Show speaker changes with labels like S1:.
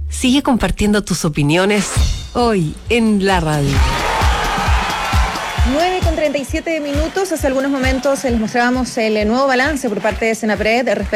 S1: Sigue compartiendo tus opiniones hoy en la radio.
S2: 9:37 minutos. Hace algunos momentos les mostrábamos el nuevo balance por parte de Senapred respecto